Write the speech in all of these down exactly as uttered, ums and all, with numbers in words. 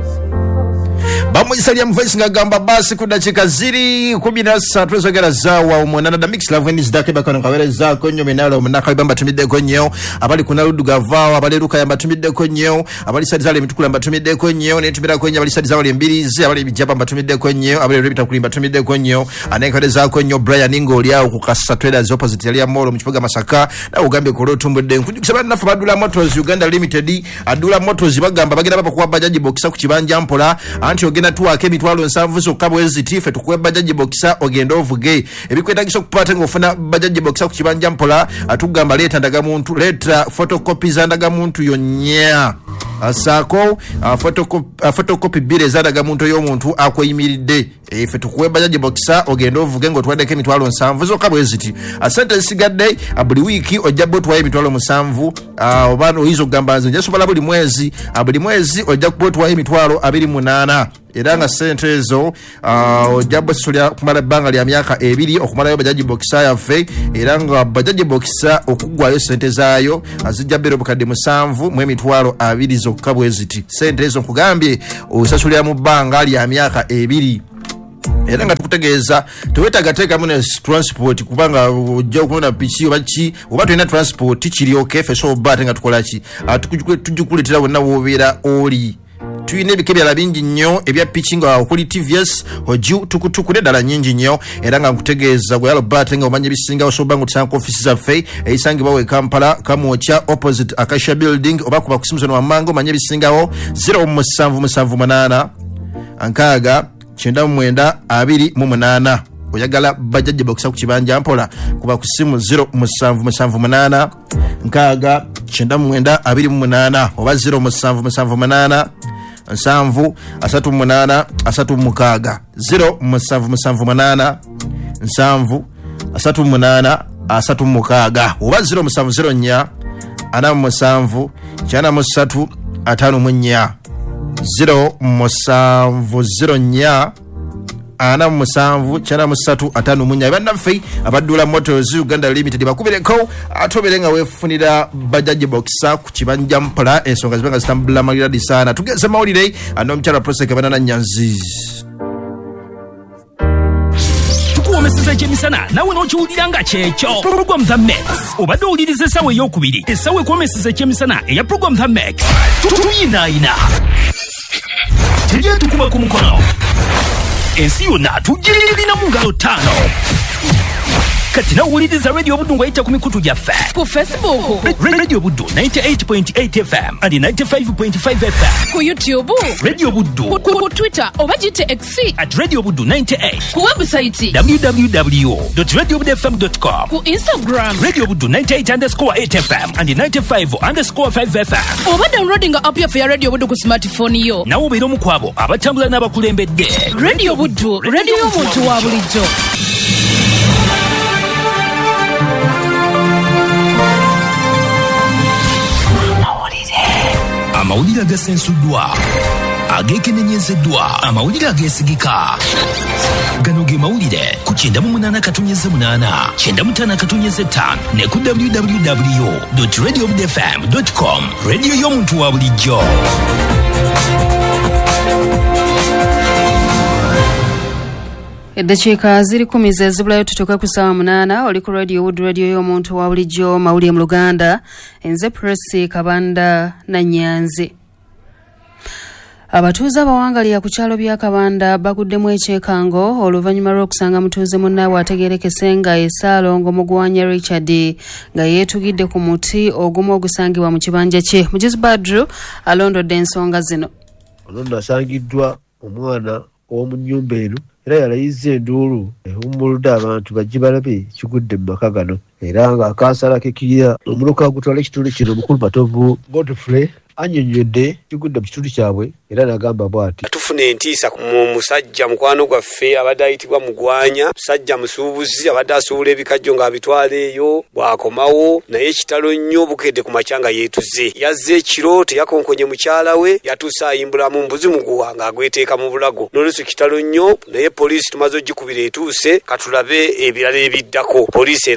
Bamuisalia mvoice ngagamba basi kudachika ziri kumi na satu twezogera zawa umonana da mix love is dake bakano kawereza konyo menalo munaka ibamba tumide konyo abali kuna luduga vawa abali ruka yamba tumide konyo abali sadi zale mitukula yamba tumide konyo ne tumira konyo abali sadi zale mbirizi abali bijaba yamba tumide konyo abali rebita kulimba tumide konyo anekadeza konyo Brian Ngoli ya kukasa traders opposite ya molo mchipoga Masaka na ugambe koro tumbude kujukisaba nafu badula motors Uganda Limited adula motors bagamba bagenda baba kuwa bajaji boxa kukibanja mpola anti ogenda tuwake mitwalo nsanvu so kabwezi tife tukwe bajaji boxa ogenda ovuge ebikwetagiso kupata ngofuna bajaji boxa kukibanja mpola atugamba leta ndaga muntu leta photocopy za ndaga muntu yonya asako uh, photocopy uh, photocopy bile za ndaga muntu yo muntu akoyimiride efe tukwe bajaji boxa ogenda ovuge ngo twandeke mitwalo nsanvu so kabwezi ti asante sigadde abuli wiki ojabo twaye mitwalo musanvu uh, obano hizo gambazo njesobola buli mwezi abuli mwezi ojabo twaye mitwalo abiri munana Iranga sente ezo uh, ojabo sulia kumala banga lya myaka ebiri okumala yo bajaji boxa ya fe iranga bajaji boxa okugwayo sente zayo azijabero bukade musanvu mwe mitwalo abiri zo kabweziti sente ezo kugambye osasulia mu banga lya myaka ebiri era nga tukutegeeza tuwetagateka mune transport kubanga ojja kuona pichi obachi oba tulina transport kiri okay fe so bate nga tukola ki tujukuletera wonna wobera oli tuyine ebikebya bingi nnyo ebya pitching okuli T V S oju tukutukule dala nyingi nnyo era nga nkutegeeza gwe bate nga omanye bisinga osoba ngo tsanko office za fe eisangibwa we Kampala Kamwocha opposite Acacia building oba kuba kusimuzo wa mango manye bisingawo zero musanvu musanvu manana ankaga chenda mwenda abiri mu munana oyagala bajaji boxa kukibanja mpola kuba kusimu zero musanvu musanvu munana nkaga chenda mwenda abiri mu munana oba zero musanvu musanvu munana nsanvu asatu munana asatu mukaga zero musanvu musanvu munana nsanvu asatu munana asatu mukaga oba zero musanvu zero nya ana musanvu chana musatu atano munya zero musanvu zero nya ana musanvu chana musatu atano munya bana fe abadula motors Uganda Limited bakubireko atoberenga wefunira bajaji boxa kukibanja mpala ensonga zibanga zitambula magiradi sana tugeze mawulire ano mchara proseka banana nyanzi Meseza chemisana nawe nochiuliranga checho program the Max obadde ulirize sawe yokubiri esawe kwa meseza chemisana eya program the Max tuyina ina tuje tukuma ku mukono ensiyo na tujirina mu ngalo tano kati na uliriza radio Buddu ngwaita ku mikutu jaffe ku Facebook Radio Buddu ninety-eight point eight F M and ninety-five point five F M ku YouTube Radio Buddu ku Twitter obajite X at Radio Buddu ninety-eight ku website w w w dot radio buddu f m dot com ku Instagram Radio Buddu ninety-eight underscore eight F M and ninety-five underscore five F M oba downloading app ya Radio Buddu ku smartphone yo nawo bero mukwabo abatambula n'abakulembedde Radio Buddu radio y'omuntu wa bulijjo amawulire agasensuddwa agekenenyezeddwa amawulire agesigika gano ge mawulire ku kyenda mu munana katonyeze munana kyenda mu ttaano katonyeze ttaano ne ku w w w dot radio buddu f m dot com radio y'omuntu wa bulijjo. Eddakiika ziri kumi ze zibulayo tutuuka ku ssaawa munaana oli ku radio Buddu radio y'omuntu wa bulijjo mawulire mu Luganda enze Presi Kabanda na Nyanzi. Abatuuze abawangalira ku kyalo bya Kabanda baguddemu ekyekango oluvannyuma lw'okusanga mutuuze munnaabwe ategeerekese nga Essaalongo Mugwanya Richard nga yeetugidde ku muti ogumu ogusangibwa mu kibanja kye. Mujizi Badru alondodde ensonga zino. Ono asangiddwa omwana ow'omu nnyumba eno era yalayiza enduulu ehumuludde abantu bajje balabe kigudde mu maka gano era nga akansala kekiya omuluka gutwala ekitundu kino omukulu Matovu Godfrey anyonyodde kigudde mu kitundu kyabwe era nagamba bw'ati tufune entiisa mu musajja mukwano gwaffe abadde ayitibwa Mugwanya musajja musuubuzi abadde asuula ebikajjo ng'abitwala eyo bw'akomawo naye ekitalo nnyo bukedde ku makyanga yeetuze yazze ekiro teyakonkonye mukyala we yatuuse ayimbula mu mbuzi muguwa ng'agweteeka mu bulago n'oluusi kitalo nnyo naye poliisi tumaze ogikubira etuuse katulabe ebirala ebiddako poliisi enaaba ebitu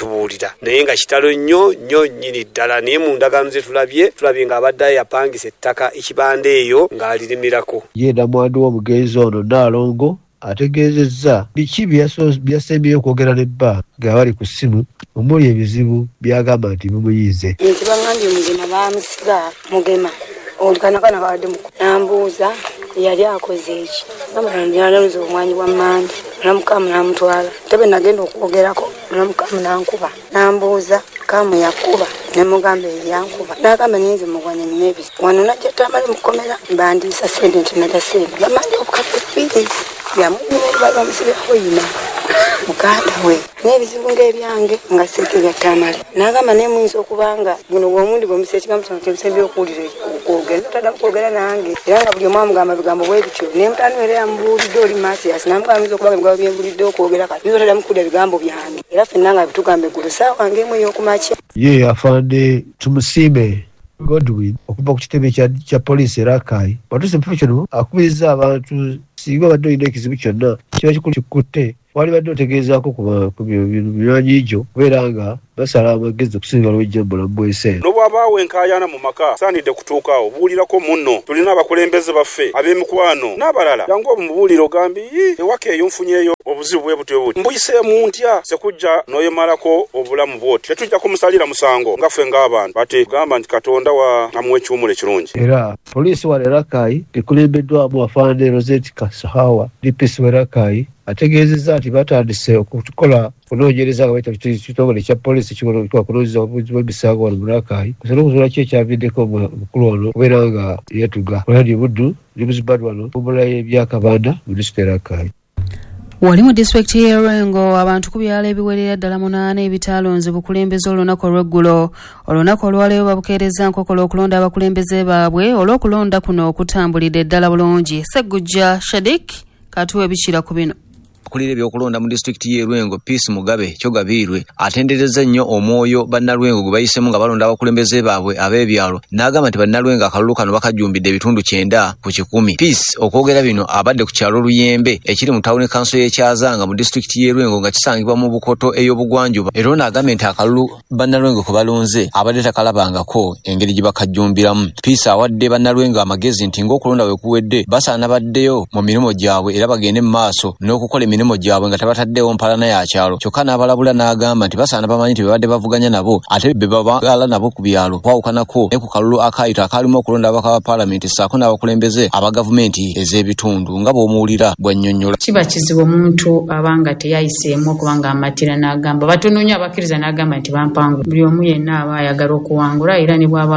batubuulira naye nga kitalo nnyo nnyo nnyini ddala naye mu ndagaano ze tulabye tulabye ng'abadde yapangisa ettaka ekibanda eyo ng'alirimirako. ye namwandu w'omugenzi ono Naalongo ategeezezza biki byasembyeyo okwogera n'ebba nga bali ku ssimu omuli ebizibu byagamba nti bimuyize. nti baŋŋambye mugema baamusiga mugema olikanakana kabadde muku nambuuza yali akoze eki namulandialaluza omwanyi bwa mmandi namukamu namutwala tebe nagenda okwogerako namukamu nankuba nambuuza kamu yakuba nemugamba ebyankuba nagamba ninze mugwanya nina ebisi wano najja tamale mukomera mbandiisa sente nti nagasente bamanje obukadde bbiri byamubamusibako yina muganda we n'ebizibu ng'ebyange nga sente byatamale nagamba naye muyinza okubanga guno bwomundi bwemusa ekigambo kino kyemusembye okuwulira okwogera taddamu kwogera nange era nga buli omu amugamba bigambo bwe bityo naye mutani era yamubuulidde oli masiyasi namugamba muyinza okubanga ebigambo byembulidde okwogera kati muyinza taddamu kuwulira ebigambo byange era ffenna nga bitugamba eggulu saawa ng'emu ey'okumakya. ye afande tumusiime Godwin okuva ku kitebe kya poliisi era Rakai batuuse mu kifo kino akubiriza abantu singa badde olina ekizibu kyonna kiba kikutte wali badde otegeezaako ku bintu biranyiijo kubeera nga basala amagezi okusinga lwejja mu bulamu bw'ensi eno. N'obwabaawo enkaayana mu maka saanidde kutuukaawo buulirako munno tulina abakulembeze baffe ab'emikwano n'abalala jangu omubuuliro gambi ewaka eyo nfunyeeyo obuzibu bwe butyo buti mbuyiseemu ntya sekujja n'oyemalako obulamu bwoti tetujja kumusalira musango nga ffe ng'abantu bati gamba nti Katonda wa amuwa ekiwumulo ekirungi. Era poliisi wano Rakai ekulembeddwamu afande Rosette Kasahawa D P C Rakai ategeezezza nti batandise okukola kunoonyereza nga bayita kitongole kya poliisi kikola kunoonyereza obungi bw'emisango wano mu Rakai kusobola okuzuula ki ekyaviddeko omukulu ono kubeera nga yeetuga Radio Buddu News-Bad wano omulayo ebyakabanda mu disitulikiti Rakai. Wali mu disitulikiti y'e Rwengo abantu ku byalo ebiwerera ddala munaana ebitaalonze bukulembeze olunaku olw'eggulo. Olunaku olwaleero babukeereza nkokola okulonda abakulembeze baabwe olw'okulonda kuno okutambulidde ddala bulungi. Sseggujja Shadik katuwa ebikira ku bino. Akulira ebyokulonda mu disitulikiti y'e Rwengo Peace Mugabe Kyogabiirwe atendereza nnyo omwoyo bannalwengo gwe bayisemu nga balonda abakulembeze baabwe ab'ebyalo n'agamba nti bannalwengo akalulu kano bakajumbidde ebitundu kyenda ku kikumi. Peace okwogera bino abadde ku kyalo Luyembe ekiri mu tawuni kanso y'ekyazanga mu disitulikiti y'e Rwengo nga kisangibwa mu Bukoto ey'obugwanjuba era ono agambye nti akalulu bannalwengo kwe balonze abadde takalabangako engeri gye bakajumbiramu. Peace awadde bannalwengo amagezi nti ng'okulonda bwe kuwedde basaana baddeyo mu mirimu gyabwe era bagende mu maaso n'okukola emirimu gyabwe nga tabataddewo mpalana ya kyalo kyokka n'abalabula n'agamba nti basaana bamanyi nti bebadde bavuganya nabo ate be babagala nabo ku byalo kwawukanako ne ku kalulu akayito akalimu okulonda abaka ba paalamenti ssaako n'abakulembeze aba gavumenti ez'ebitundu nga bw'omuwulira bw'annyonnyola. Kiba kizibu omuntu abanga teyayiseemu okubanga amatira n'agamba batono nnyo abakkiriza n'agamba nti bampangu buli omu yenna aba ayagala okuwangula era ne bw'aba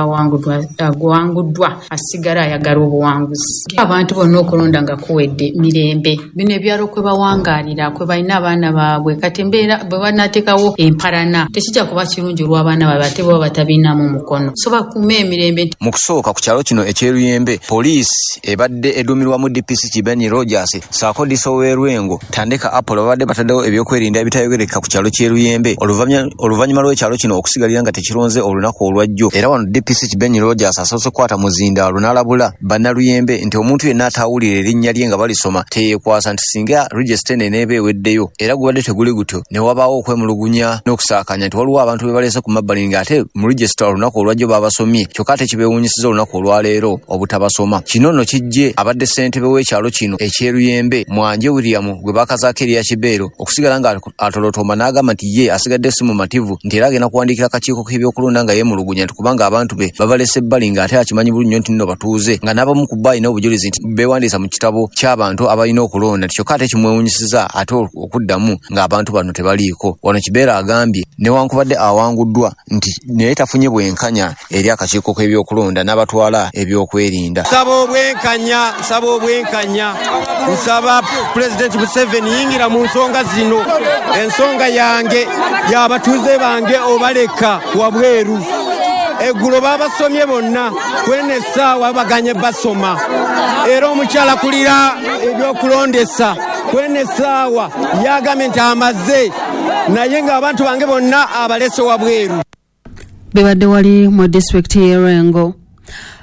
awanguddwa asigala ayagala obuwanguzi. Abantu bonna okulonda nga kuwedde mirembe bino ebyalo kwe bawanga kwe balina abaana baabwe kati embeera bwe banateekawo empalana tekijja kuba kirungi olw'abaana baabwe ate baba batabinamu mukono so bakuuma emirembe. Mu kusooka ku kyalo kino ekyeruyembe poliisi ebadde eduumirwamu D P C Kibenyi Rogers saako diso w'e Rwengo Tandeka Apollo babadde bataddewo ebyokwerinda ebitayogereka ku kyalo ky'eruyembe oluvannyuma lw'ekyalo kino okusigalira nga tekironze olunaku olwajjo era wano D P C Kibenyi Rogers asoose kukwata muzindaalo n'alabula bannaluyembe nti omuntu yenna ataawulira erinnya lye nga balisoma teyeekwasa nti singa register neeba eweddeyo era gubadde teguli gutyo ne wabaawo okwemulugunya n'okusaakanya nti waliwo abantu be baleese ku mabbali ng'ate mu regisita olunaku olwajjo baabasomye kyokka ate kibeewuunyisiza olunaku olwaleero obutabasoma. Kino nno kijje abadde ssentebe w'ekyalo kino ekyeruyembe Mwanje William gwe baakazaako erya Kibeero okusigala nga atolotooma n'agamba nti ye asigadde si mumativu nti era agenda kuwandiikira akakiiko k'ebyokulonda nga yeemulugunya nti kubanga abantu be babaleese ebbali ng'ate akimanyi buli nnyo nti nno batuuze nga n'abamu ku bbo alina obujulizi nti beewandiisa mu kitabo ky'abantu abalina okulonda kyokka ate kimwewuunyisiza ate okuddamu ng'abantu bano tebaliiko. Wano Kibeera agambye newankubadde awanguddwa nti naye tafunye bwenkanya eri akakiiko k'ebyokulonda n'abatwala ebyokwerinda. Nsaba obwenkanya nsaba obwenkanya nsaba Pulezidenti Museveni yingira mu nsonga zino. Ensonga yange y'abatuuze bange obaleka wabweru eggulo babasomye bonna kwene essaawa baganye basoma era omukyala kulira ebyokulondesa kwene essaawa yagambye nti amaze naye ng'abantu bange bonna abalese wabweru. Bebadde wali mu disitulikiti y'e Rwengo.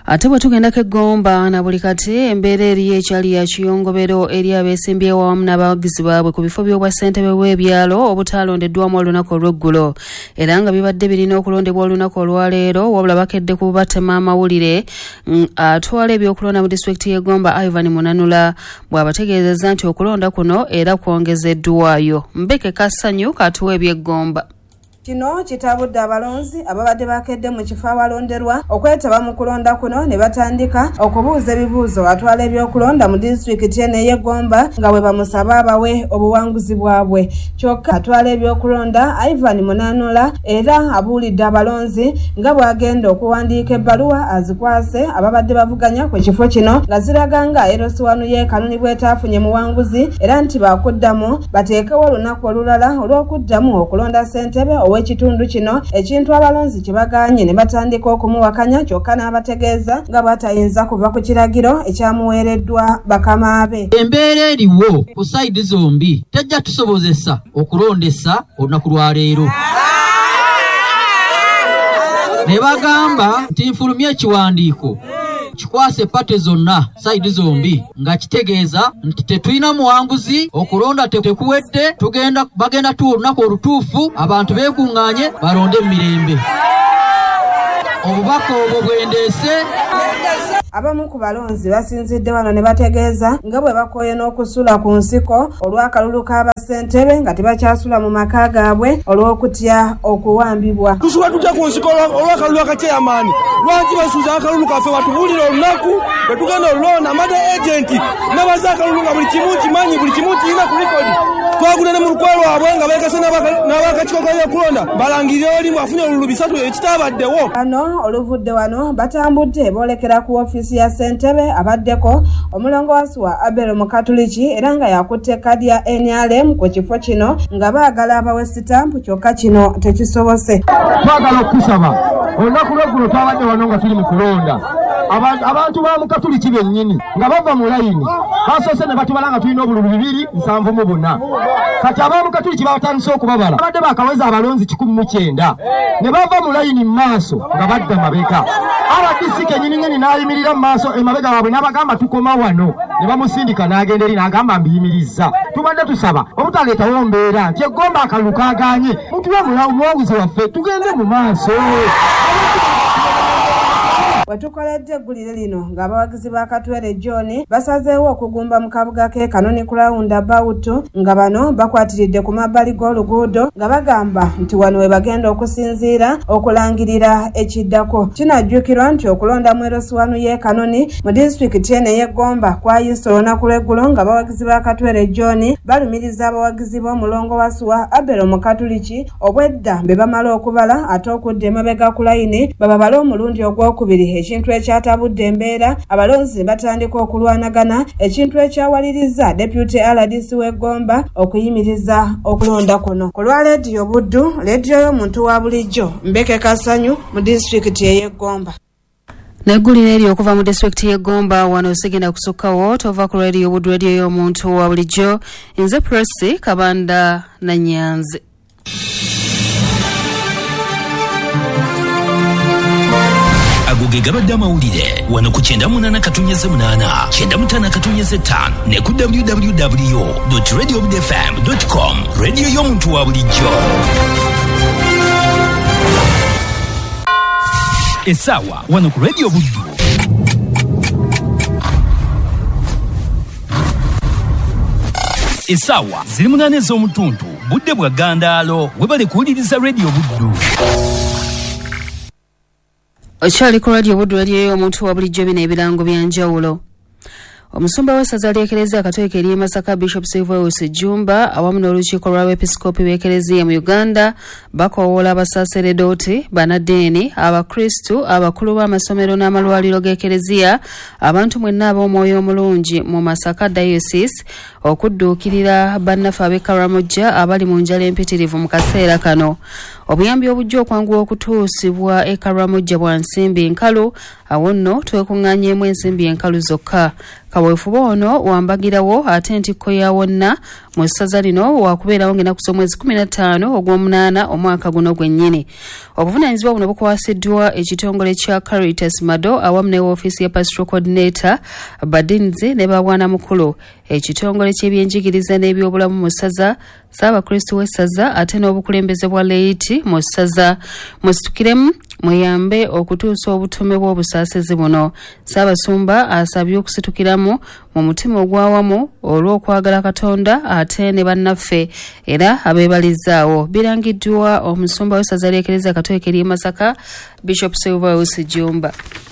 Ate bwe tugendako eggomba na buli kati embeera eriyo ekyali ya kiyongobero eri abeesimbyewo awamu n'abawagizi baabwe ku bifo by'obwa ssentebe w'ebyalo obutaalondeddwamu olunaku olw'eggulo era nga bibadde birina okulondebwa olunaku olwaleero wabula bakedde ku batema amawulire atwala ebyokulonda mu disitulikiti y'eggomba Ivan Munanula bw'abategeezezza nti okulonda kuno era kwongezeddwayo. Mbeke Kasanyu katuwa eby'eggomba. Kino kitabudde abalonzi ababadde bakedde mu kifo awalonderwa okwetaba mu kulonda kuno ne batandika okubuuza ebibuuzo atwala ebyokulonda mu disitulikiti eno ey'eggomba nga bwe bamusaba abawe obuwanguzi bwabwe. Kyokka atwala ebyokulonda Ivan Munanula era abuulidde abalonzi nga bw'agenda okuwandiika ebbaluwa azikwase ababadde bavuganya ku kifo kino nga ziraga nga erosiwanu y'ekanuni bwetaafunye muwanguzi era nti bakuddamu bateekewo olunaku olulala olw'okuddamu okulonda ssentebe w'ekitundu kino ekintu abalonzi kibaganye ne batandika okumuwakanya kyokka n'abategeeza nga bw'atayinza kuva ku kiragiro ekyamuweereddwa bakama be. Embeera eriwo ku sayidi zombi tejja tusobozesa okulondesa olunaku lwa leero. Ne bagamba nti nfulumye ekiwandiiko kikwase pate zonna sayidi zombi nga kitegeeza nti tetulina muwanguzi okulonda tekuwedde tugenda bagenda tu olunaku olutuufu abantu beekuŋŋaanye balonde mu mirembe. Obubaka obwo bwendeese abamu ku balonzi basinzidde wano ne bategeeza nga bwe bakooye n'okusula ku nsiko olw'akalulu k'abassentebe nga tebakyasula mu maka gaabwe olw'okutya okuwambibwa. Tusula tujja ku nsiko olw'akalulu akakyeyamaani lwaki basuuza akalulu kaffe batubuulira olunaku bwe tugenda olulonda amade agenti n'abaza akalulu nga buli kimu kimanyi buli kimu kirina ku likodi. Twagula ne mu lukwe lwabwe nga beekase n'abakakiiko kalyakulonda balangirire oli bw'afunye olulu bisatu ekitaabaddewo. Bano oluvudde wano batambudde boolekera ku ofiisi ya ssentebe abaddeko omulongoosi wa Abel Mukatuliki era nga yakutte kadi ya N R M ku kifo kino nga baagala abawe sitampu kyokka kino tekisobose. Twagala okusaba olunaku lweggulo twabadde wano nga tuli mu kulonda abantu ba Mukatuliki bennyini nga bava mu layini basoose ne batubala nga tulina obululu bibiri nsanvu mu buna. Kati aba Mukatuliki batandise okubabala abadde bakaweza abalonzi kikumi mu kyenda ne bava mu layini mu maaso nga badda mabega. R D C kenyininyini n'ayimirira mu maaso emabega waabwe n'abagamba tukoma wano ne bamusindika n'agenda eri n'agamba mbiyimirizza. Tubadde tusaba obutaleetawo mbeera nti eggomba akalulu kaaganye mutuwe muwanguzi waffe tugende mu maaso. Watukoledde eggulire lino ng'abawagizi ba Katwere John basazeewo okugumba mu kabuga k'e Kanoni Roundabout nga bano bakwatiridde ku mabbali g'oluguudo nga bagamba nti wano we bagenda okusinziira okulangirira ekiddako. Kinajjukirwa nti okulonda mu erosiwanu y'e Kanoni mu disitulikiti eno ey'eggomba kwayisa olunaku lw'eggulo nga abawagizi ba Katwere John balumiriza abawagizi b'omulongo wa Suwa Abel Mukatuliki obwedda be bamala okubala ate okudda emabega ku layini bababale omulundi ogwokubiri ekintu ekyatabudde embeera abalonzi batandika okulwanagana ekintu ekyawaliriza Deputy R D C w'eggomba okuyimiriza okulonda kuno. Ku lwa leediyo Buddu, leediyo y'omuntu wa bulijjo Mbeke Kasanyu mu disitulikiti ey'eggomba. Neggulire eryo okuva mu disitulikiti y'eggomba wano sigenda kusukkawo tova ku leediyo Buddu leediyo y'omuntu wa bulijjo. Nze Presi Kabanda na Nyanzi. Agoge gabadde amawulire wano ku kyenda munana katonnyeze munana kyenda mutaano katonnyeze ttaano ne ku w w w dot radio buddu f m dot com rediyo y'omuntu wa bulijjo. Essaawa wano ku rediyo Buddu. Essaawa ziri munaana ez'omutuntu budde bwa Gandaalo webale kuwuliriza rediyo Buddu. Okyali ku radio Buddu radio y'omuntu wa bulijjo bino ebirango byanjawulo. Omusumba w'essaza ly'Ekereziya Katolika ery'e Masaka Bishop Silverus Jumba awamu n'olukiiko lw'abepisikoopi b'Ekereziya mu Uganda bakoowoola abasaaseredooti, bannaddiini, abakristu, abakulu b'amasomero n'amalwaliro g'Ekereziya, abantu mwenna ab'omwoyo omulungi mu Masaka Diocese okudduukirira bannaffe ab'e Karamojja abali mu njala empitirivu mu kaseera kano. obuyambi obujja okwanguwa okutuusibwa e Karamojja bwa nsimbi nkalu awo nno twekuŋŋaanyeemu ensimbi enkalu zokka. Kaweefube ono wambagirawo ate entikko ya wonna mu ssaza lino waakubeerawo ng'ennaku z'omwezi kumi na ttaano ogw'omunaana omwaka guno gwennyini. Obuvunaanyizibwa buno bukwasiddwa ekitongole kya Caritas Mado awamu ne woofiisi ya Pastoral Coordinator Badinzi ne Babwanamukulu, ekitongole ky'ebyenjigiriza n'ebyobulamu mu ssaza, Ssaabakristu w'essaza ate n'obukulembeze bwa Leiti mu ssaza. Musitukiremu muyambe okutuusa obutume bw'obusaasizi buno. Ssaabasumba asabye okusitukiramu mu mutima ogwawamu olw'okwagala Katonda ate ne bannaffe era abeebalizaawo. Birangiddwa omusumba w'essaza ly'Eklezia Katolika ery'e Masaka, Bishop Silverus Jumba.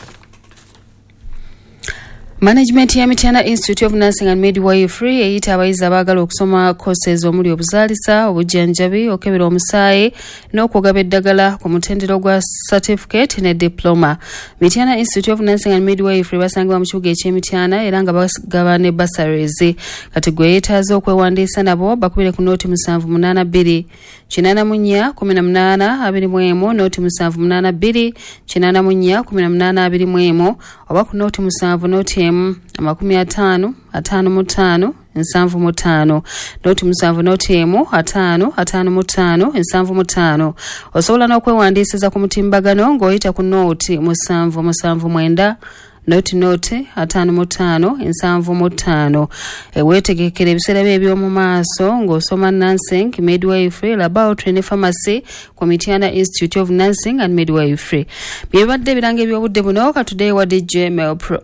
Management ya Mityana Institute of Nursing and Midwifery eyita abayizi abaagala okusoma courses omuli obuzaalisa, obujjanjabi, okebera omusaayi n'okugaba eddagala ku mutendero gwa certificate ne diploma. Mityana Institute of Nursing and Midwifery basangibwa mu kibuga eky'Emityana era nga bagaba ne bursaries. Kati gwe yeetaaze okwewandiisa nabo bakubire ku nooti musanvu munaana bbiri kinaana mu nnya kumi na munaana abiri mu emu nooti musanvu munaana bbiri kinaana mu nnya kumi na munaana abiri mu emu oba ku nooti musanvu nooti emu amakumi ataano ataano mu ttaano ensanvu mu ttaano nooti musanvu nooti emu ataano ataano mu ttaano ensanvu mu ttaano. Osobola n'okwewandiisiza ku mutimbagano ng'oyita ku nooti musanvu musanvu mwenda nooti nooti ataano mu ttaano ensanvu mu ttaano. Eweetegekera ebiseera bye eby'omu maaso ng'osoma nursing, midwifery, laboratory ne pharmacy ku Mityana Institute of Nursing and Midwifery. Byebadde ebiranga eby'obudde buno katuddeyo wa D J Melpro.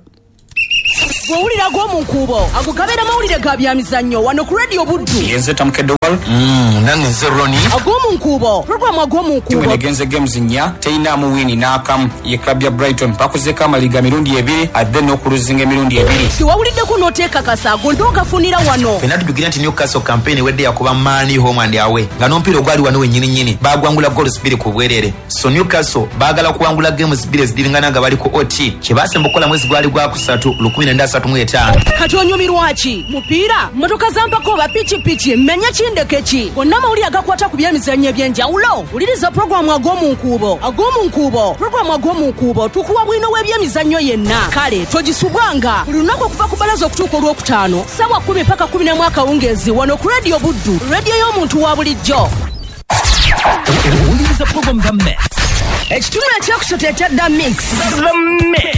Bwowulira gwomu nkuubo agugabira mawulire ga byamizannyo wano ku radio Buddu. Yenze tamukedde wal mm nange zeroni agwomu nkuubo program agwomu nkuubo timu negenze games nya teina mu wini n'akamu ye club ya Brighton pakuzeka amaliga mirundi ebiri adde n'okuluzinga emirundi ebiri. Tiwawulidde ku noteeka kasa gondoga funira wano. Penalty beginning to Newcastle campaign wedde yakuba mani home and away nga nompiro gwali wano wenyini nyini bagwangula goals bbiri ku bwerere. So Newcastle bagala kuwangula games bbiri zidilingana nga bali ku O T kibase mbukola mwezi gwali gwa kusatu lukumi na ndasatu mu etaano. Kati onyumirwaki mupiira motoka zampako ba pichi pichi menya kindekeki bonna mawuli agakwata ku byemizannyo ebyenjawulo. Wuliriza programu ag'omu nkuubo ag'omu nkuubo programu ag'omu nkuubo tukuwa bwino w'ebyemizannyo yenna. Kale togisubwanga buli lunaku okuva ku balaza okutuuka olwokutaano ssaawa kumi paka kumi na mwaka wungezi wano ku radio Buddu, radio y'omuntu wa bulijjo. Wuliriza programu za Mix. Ekitundu ekyakusota ekya The Mix. The Mix.